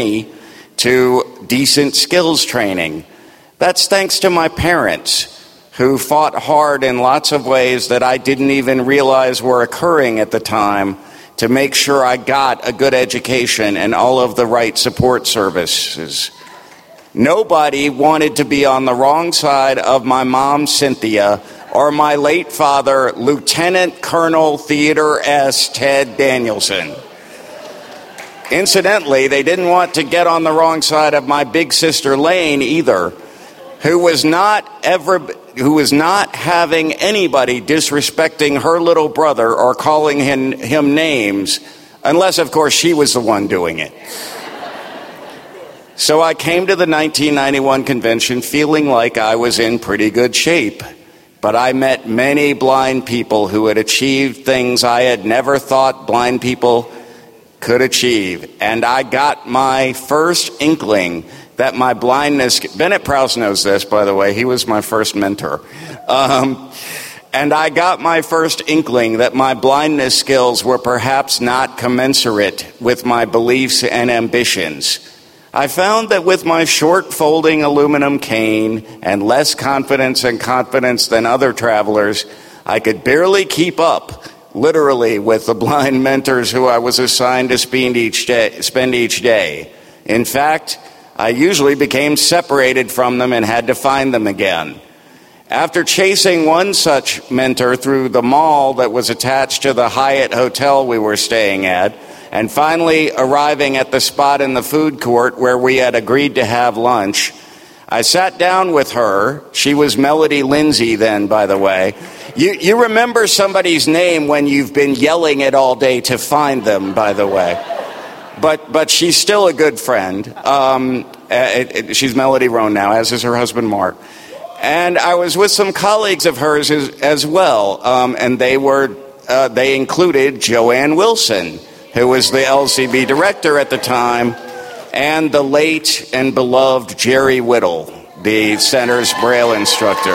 to decent skills training. That's thanks to my parents, who fought hard in lots of ways that I didn't even realize were occurring at the time to make sure I got a good education and all of the right support services. Nobody wanted to be on the wrong side of my mom, Cynthia, or my late father, Lieutenant Colonel Theodore S. Ted Danielson. Incidentally, they didn't want to get on the wrong side of my big sister, Lane, either, who was not having anybody disrespecting her little brother or calling him names, unless, of course, she was the one doing it. So I came to the 1991 convention feeling like I was in pretty good shape, but I met many blind people who had achieved things I had never thought blind people could achieve, and I got my first inkling that my blindness, Bennett Prowse knows this, by the way, he was my first mentor, and I got my first inkling that my blindness skills were perhaps not commensurate with my beliefs and ambitions. I found that with my short folding aluminum cane and less confidence than other travelers, I could barely keep up, literally, with the blind mentors who I was assigned to spend each day. In fact, I usually became separated from them and had to find them again. After chasing one such mentor through the mall that was attached to the Hyatt hotel we were staying at, and finally arriving at the spot in the food court where we had agreed to have lunch, I sat down with her. She was Melody Lindsay then, by the way. You remember somebody's name when you've been yelling it all day to find them, by the way. But she's still a good friend. She's Melody Roan now, as is her husband, Mark. And I was with some colleagues of hers as well, and they included Joanne Wilson, who was the LCB director at the time, and the late and beloved Jerry Whittle, the center's Braille instructor.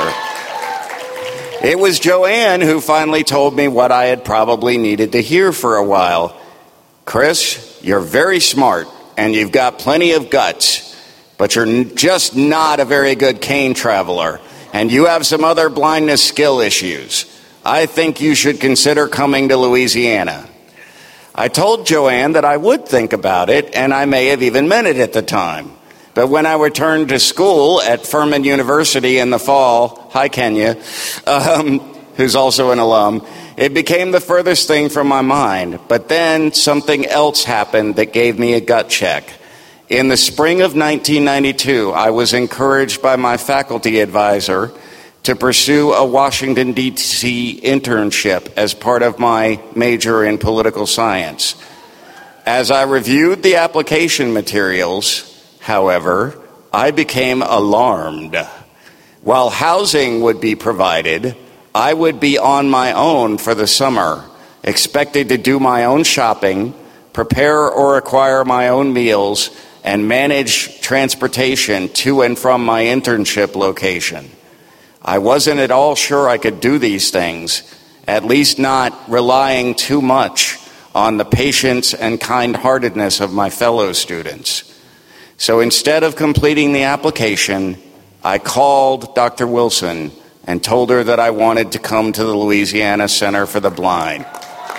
It was Joanne who finally told me what I had probably needed to hear for a while. Chris, you're very smart, and you've got plenty of guts, but you're just not a very good cane traveler, and you have some other blindness skill issues. I think you should consider coming to Louisiana. I told Joanne that I would think about it, and I may have even meant it at the time. But when I returned to school at Furman University in the fall, hi Kenya, who's also an alum, it became the furthest thing from my mind. But then something else happened that gave me a gut check. In the spring of 1992, I was encouraged by my faculty advisor to pursue a Washington, D.C. internship as part of my major in political science. As I reviewed the application materials, however, I became alarmed. While housing would be provided, I would be on my own for the summer, expected to do my own shopping, prepare or acquire my own meals, and manage transportation to and from my internship location. I wasn't at all sure I could do these things, at least not relying too much on the patience and kind-heartedness of my fellow students. So instead of completing the application, I called Dr. Wilson and told her that I wanted to come to the Louisiana Center for the Blind.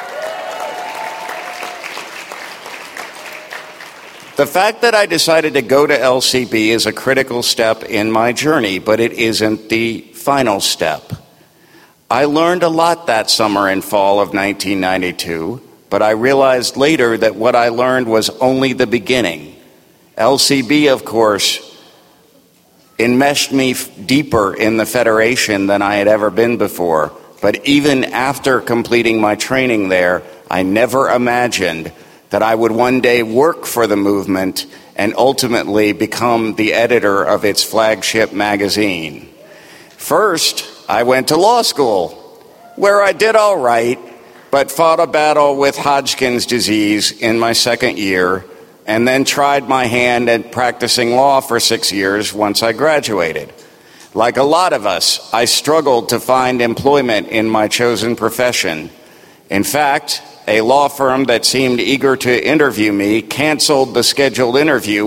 The fact that I decided to go to LCB is a critical step in my journey, but it isn't the final step. I learned a lot that summer and fall of 1992, but I realized later that what I learned was only the beginning. LCB, of course, enmeshed me deeper in the Federation than I had ever been before, but even after completing my training there, I never imagined that I would one day work for the movement and ultimately become the editor of its flagship magazine. First, I went to law school, where I did all right, but fought a battle with Hodgkin's disease in my second year, and then tried my hand at practicing law for 6 years once I graduated. Like a lot of us, I struggled to find employment in my chosen profession. In fact, a law firm that seemed eager to interview me canceled the scheduled interview